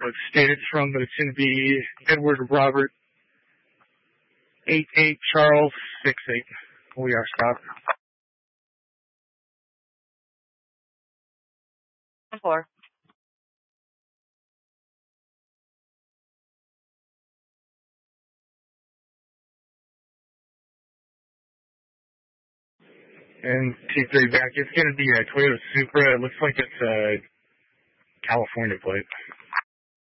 what state it's from, but it's going to be Edward Robert 88 Charles 68. We are stopped. 4. And T3 back. It's going to be a Toyota Supra. It looks like it's a California plate.